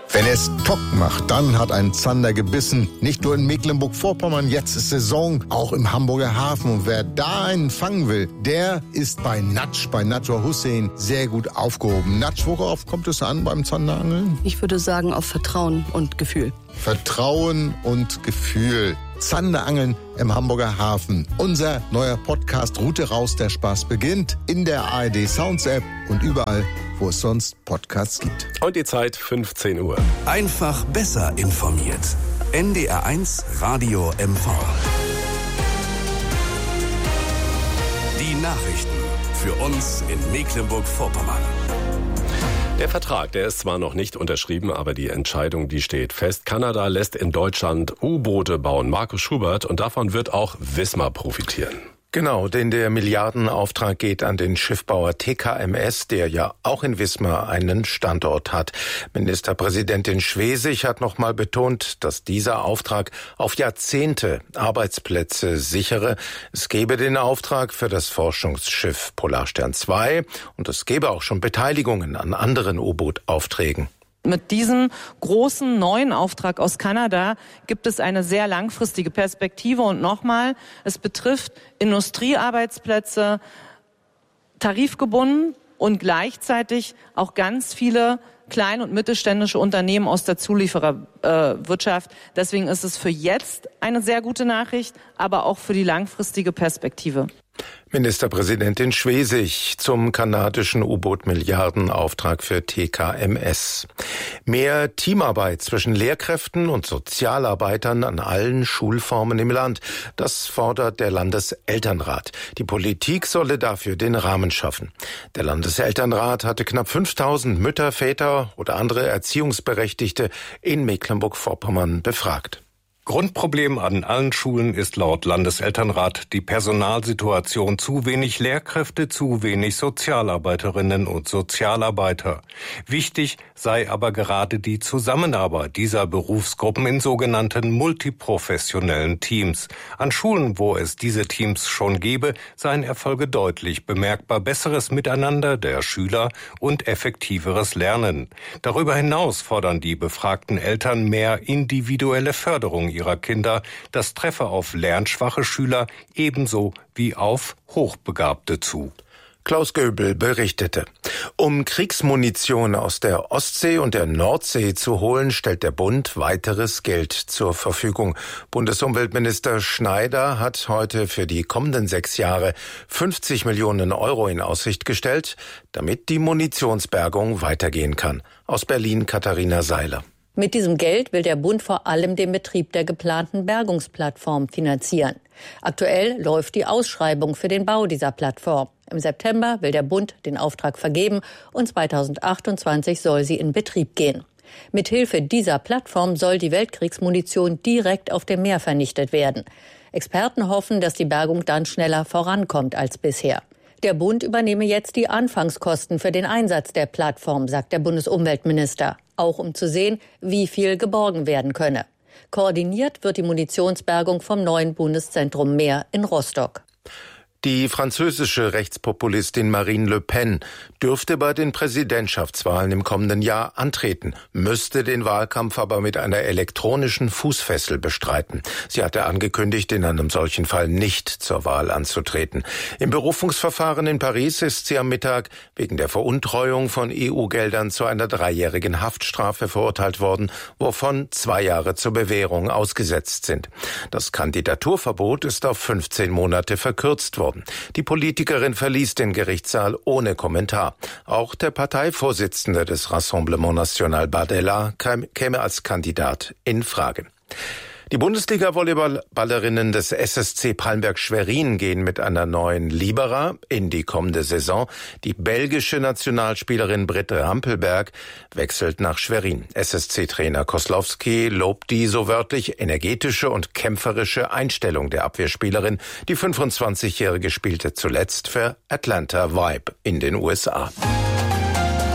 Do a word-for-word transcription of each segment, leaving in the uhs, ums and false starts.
Wenn es Tock macht, dann hat ein Zander gebissen. Nicht nur in Mecklenburg-Vorpommern, jetzt ist Saison, auch im Hamburger Hafen. Und wer da einen fangen will, der ist bei Natsch, bei Nadja Hussein, sehr gut aufgehoben. Natsch, worauf kommt es an beim Zanderangeln? Ich würde sagen auf Vertrauen und Gefühl. Vertrauen und Gefühl. Zanderangeln im Hamburger Hafen. Unser neuer Podcast Route raus, der Spaß beginnt in der A R D Sounds App und überall, wo es sonst Podcasts gibt. Und die Zeit fünfzehn Uhr. Einfach besser informiert. N D R eins Radio M V. Die Nachrichten für uns in Mecklenburg-Vorpommern. Der Vertrag, der ist zwar noch nicht unterschrieben, aber die Entscheidung, die steht fest. Kanada lässt in Deutschland U-Boote bauen. Markus Schubert, und davon wird auch Wismar profitieren. Genau, denn der Milliardenauftrag geht an den Schiffbauer T K M S, der ja auch in Wismar einen Standort hat. Ministerpräsidentin Schwesig hat nochmal betont, dass dieser Auftrag auf Jahrzehnte Arbeitsplätze sichere. Es gebe den Auftrag für das Forschungsschiff Polarstern zwei und es gebe auch schon Beteiligungen an anderen U-Boot-Aufträgen. Mit diesem großen neuen Auftrag aus Kanada gibt es eine sehr langfristige Perspektive. Und nochmal, es betrifft Industriearbeitsplätze, tarifgebunden und gleichzeitig auch ganz viele kleine und mittelständische Unternehmen aus der Zuliefererwirtschaft. Deswegen ist es für jetzt eine sehr gute Nachricht, aber auch für die langfristige Perspektive. Ministerpräsidentin Schwesig zum kanadischen U-Boot-Milliardenauftrag für T K M S. Mehr Teamarbeit zwischen Lehrkräften und Sozialarbeitern an allen Schulformen im Land. Das fordert der Landeselternrat. Die Politik solle dafür den Rahmen schaffen. Der Landeselternrat hatte knapp fünftausend Mütter, Väter oder andere Erziehungsberechtigte in Mecklenburg-Vorpommern befragt. Grundproblem an allen Schulen ist laut Landeselternrat die Personalsituation: zu wenig Lehrkräfte, zu wenig Sozialarbeiterinnen und Sozialarbeiter. Wichtig sei aber gerade die Zusammenarbeit dieser Berufsgruppen in sogenannten multiprofessionellen Teams. An Schulen, wo es diese Teams schon gebe, seien Erfolge deutlich bemerkbar: besseres Miteinander der Schüler und effektiveres Lernen. Darüber hinaus fordern die befragten Eltern mehr individuelle Förderung ihrer Kinder. Das treffe auf lernschwache Schüler ebenso wie auf Hochbegabte zu. Klaus Göbel berichtete. Um Kriegsmunition aus der Ostsee und der Nordsee zu holen, stellt der Bund weiteres Geld zur Verfügung. Bundesumweltminister Schneider hat heute für die kommenden sechs Jahre fünfzig Millionen Euro in Aussicht gestellt, damit die Munitionsbergung weitergehen kann. Aus Berlin Katharina Seiler. Mit diesem Geld will der Bund vor allem den Betrieb der geplanten Bergungsplattform finanzieren. Aktuell läuft die Ausschreibung für den Bau dieser Plattform. Im September will der Bund den Auftrag vergeben und zweitausendachtundzwanzig soll sie in Betrieb gehen. Mithilfe dieser Plattform soll die Weltkriegsmunition direkt auf dem Meer vernichtet werden. Experten hoffen, dass die Bergung dann schneller vorankommt als bisher. Der Bund übernehme jetzt die Anfangskosten für den Einsatz der Plattform, sagt der Bundesumweltminister. Auch um zu sehen, wie viel geborgen werden könne. Koordiniert wird die Munitionsbergung vom neuen Bundeszentrum Meer in Rostock. Die französische Rechtspopulistin Marine Le Pen dürfte bei den Präsidentschaftswahlen im kommenden Jahr antreten, müsste den Wahlkampf aber mit einer elektronischen Fußfessel bestreiten. Sie hatte angekündigt, in einem solchen Fall nicht zur Wahl anzutreten. Im Berufungsverfahren in Paris ist sie am Mittag wegen der Veruntreuung von E U-Geldern zu einer dreijährigen Haftstrafe verurteilt worden, wovon zwei Jahre zur Bewährung ausgesetzt sind. Das Kandidaturverbot ist auf fünfzehn Monate verkürzt worden. Die Politikerin verließ den Gerichtssaal ohne Kommentar. Auch der Parteivorsitzende des Rassemblement National Bardella käme als Kandidat in Frage. Die Bundesliga-Volleyballerinnen des S S C Palmberg-Schwerin gehen mit einer neuen Libera in die kommende Saison. Die belgische Nationalspielerin Britt Rampelberg wechselt nach Schwerin. S S C-Trainer Koslowski lobt die so wörtlich energetische und kämpferische Einstellung der Abwehrspielerin. Die fünfundzwanzigjährige spielte zuletzt für Atlanta Vibe in den U S A. Wir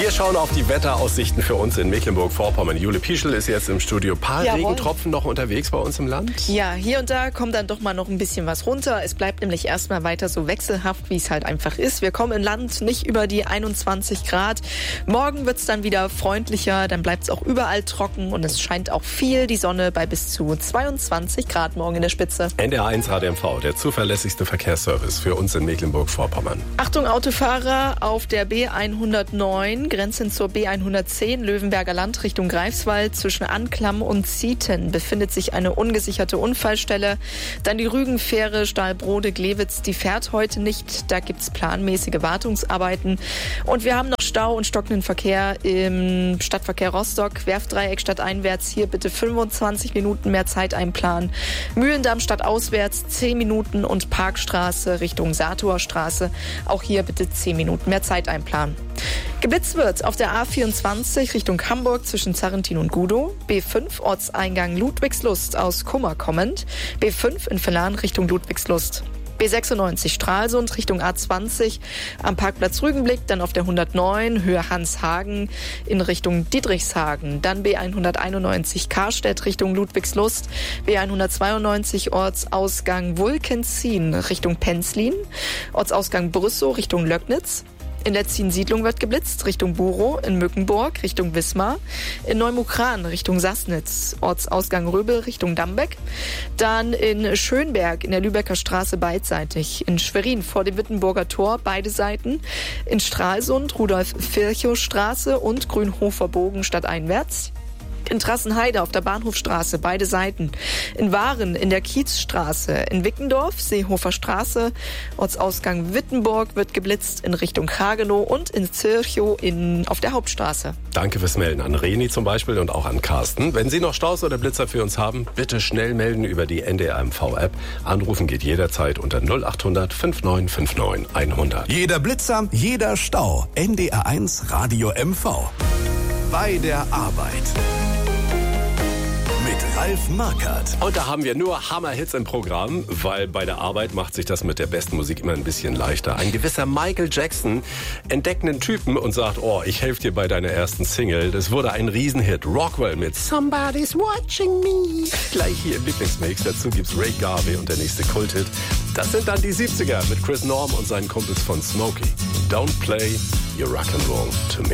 Wir schauen auf die Wetteraussichten für uns in Mecklenburg-Vorpommern. Jule Pieschel ist jetzt im Studio. Paar Jawohl. Regentropfen noch unterwegs bei uns im Land? Ja, hier und da kommt dann doch mal noch ein bisschen was runter. Es bleibt nämlich erstmal weiter so wechselhaft, wie es halt einfach ist. Wir kommen im Land nicht über die einundzwanzig Grad. Morgen wird's dann wieder freundlicher, dann bleibt es auch überall trocken und es scheint auch viel die Sonne bei bis zu zweiundzwanzig Grad morgen in der Spitze. N D R eins Radio M V, der zuverlässigste Verkehrsservice für uns in Mecklenburg-Vorpommern. Achtung Autofahrer auf der B hundertneun, grenzend zur B hundertzehn, Löwenberger Land Richtung Greifswald. Zwischen Anklam und Zieten befindet sich eine ungesicherte Unfallstelle. Dann die Rügenfähre Stahlbrode-Glewitz, die fährt heute nicht. Da gibt's planmäßige Wartungsarbeiten. Und wir haben noch Stau und stockenden Verkehr im Stadtverkehr Rostock. Werftdreieck stadteinwärts, hier bitte fünfundzwanzig Minuten mehr Zeit einplanen. Mühlendamm stadtauswärts zehn Minuten und Parkstraße Richtung Saatower Straße. Auch hier bitte zehn Minuten mehr Zeit einplanen. Geblitzt wird auf der A vierundzwanzig Richtung Hamburg zwischen Zarrentin und Gudow. B fünf Ortseingang Ludwigslust aus Kummer kommend. B fünf in Verlan Richtung Ludwigslust. B sechsundneunzig Stralsund Richtung A zwanzig am Parkplatz Rügenblick, dann auf der hundertneun Höhe Hanshagen in Richtung Dietrichshagen, dann B hunderteinundneunzig Karstedt Richtung Ludwigslust, B hundertzweiundneunzig Ortsausgang Wulkenzien Richtung Penzlin, Ortsausgang Brüssow Richtung Löcknitz. In der Ziensiedlung wird geblitzt, Richtung Burow, in Mückenburg, Richtung Wismar, in Neumukran, Richtung Sassnitz, Ortsausgang Röbel, Richtung Dambeck, dann in Schönberg, in der Lübecker Straße beidseitig, in Schwerin vor dem Wittenburger Tor, beide Seiten, in Stralsund, Rudolf-Virchow-Straße und Grünhofer Bogen stadteinwärts. In Trassenheide auf der Bahnhofstraße, beide Seiten. In Waren in der Kiezstraße. In Wickendorf, Seehofer Straße. Ortsausgang Wittenburg wird geblitzt in Richtung Hagenow und in Zirchow in, auf der Hauptstraße. Danke fürs Melden an Reni zum Beispiel und auch an Carsten. Wenn Sie noch Staus oder Blitzer für uns haben, bitte schnell melden über die N D R M V-App. Anrufen geht jederzeit unter null acht hundert fünfundneunzig neunundfünfzig hundert. Jeder Blitzer, jeder Stau. N D R eins Radio M V. Bei der Arbeit. Mit Ralf Markert. Und da haben wir nur Hammer-Hits im Programm, weil bei der Arbeit macht sich das mit der besten Musik immer ein bisschen leichter. Ein gewisser Michael Jackson entdeckt einen Typen und sagt, oh, ich helfe dir bei deiner ersten Single. Das wurde ein Riesenhit. Rockwell mit Somebody's Watching Me. Gleich hier im Lieblingsmix. Dazu gibt's Ray Garvey und der nächste Kulthit. Das sind dann die siebziger mit Chris Norm und seinen Kumpels von Smokey. Don't play your rock and roll to me.